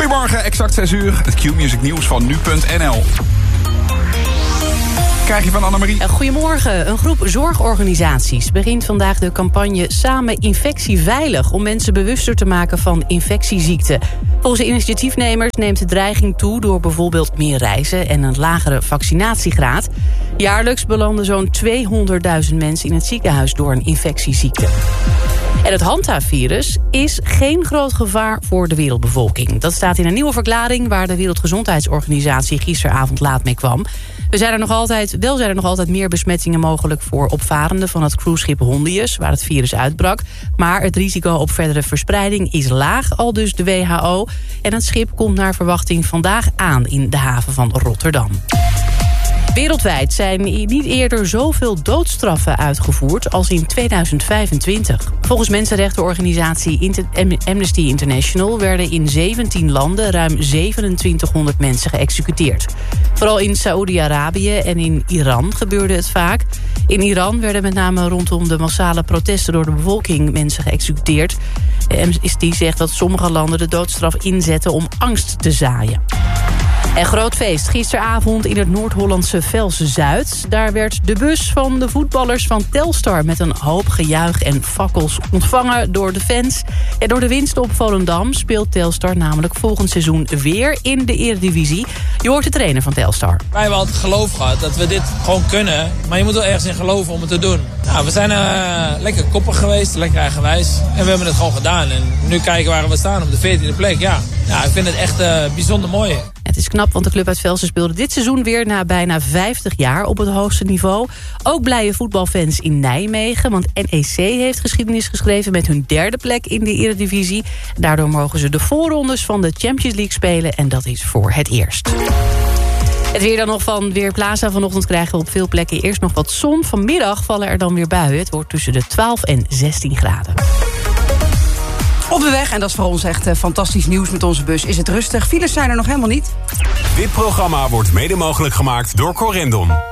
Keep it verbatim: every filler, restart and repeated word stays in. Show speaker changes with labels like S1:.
S1: Goedemorgen, exact zes uur. Het Q-Music nieuws van nu punt n l. Krijg je van Annemarie?
S2: Goedemorgen. Een groep zorgorganisaties begint vandaag de campagne Samen Infectieveilig, om mensen bewuster te maken van infectieziekten. Volgens de initiatiefnemers neemt de dreiging toe door bijvoorbeeld meer reizen en een lagere vaccinatiegraad. Jaarlijks belanden zo'n tweehonderdduizend mensen in het ziekenhuis door een infectieziekte. En het Hanta-virus is geen groot gevaar voor de wereldbevolking. Dat staat in een nieuwe verklaring waar de Wereldgezondheidsorganisatie gisteravond laat mee kwam. We zijn er nog altijd, wel zijn er nog altijd meer besmettingen mogelijk voor opvarenden van het cruiseschip Hondius, waar het virus uitbrak. Maar het risico op verdere verspreiding is laag, al dus de W H O. En het schip komt naar verwachting vandaag aan in de haven van Rotterdam. Wereldwijd zijn niet eerder zoveel doodstraffen uitgevoerd als in tweeduizend vijfentwintig. Volgens mensenrechtenorganisatie Amnesty International werden in zeventien landen ruim zevenentwintighonderd mensen geëxecuteerd. Vooral in Saoedi-Arabië en in Iran gebeurde het vaak. In Iran werden met name rondom de massale protesten door de bevolking mensen geëxecuteerd. Amnesty zegt dat sommige landen de doodstraf inzetten om angst te zaaien. En groot feest gisteravond in het Noord-Hollandse Velsen-Zuid. Daar werd de bus van de voetballers van Telstar met een hoop gejuich en fakkels ontvangen door de fans. En door de winst op Volendam speelt Telstar namelijk volgend seizoen weer in de Eredivisie. Je hoort de trainer van Telstar.
S3: Wij hebben altijd geloof gehad dat we dit gewoon kunnen, maar je moet wel ergens in geloven om het te doen. Nou, we zijn uh, lekker koppig geweest, lekker eigenwijs. En we hebben het gewoon gedaan. En nu kijken waar we staan op de veertiende plek. Ja, ja ik vind het echt uh, bijzonder mooi.
S2: Het is knap, want de club uit Velsen speelde dit seizoen weer na bijna vijftig jaar op het hoogste niveau. Ook blije voetbalfans in Nijmegen, want N E C heeft geschiedenis geschreven met hun derde plek in de Eredivisie. Daardoor mogen ze de voorrondes van de Champions League spelen en dat is voor het eerst. Het weer dan nog van Weerplaza. Vanochtend krijgen we op veel plekken eerst nog wat zon. Vanmiddag vallen er dan weer buien. Het wordt tussen de twaalf en zestien graden.
S4: Op de weg, en dat is voor ons echt uh, fantastisch nieuws met onze bus, is het rustig. Files zijn er nog helemaal niet.
S5: Dit programma wordt mede mogelijk gemaakt door Corendon.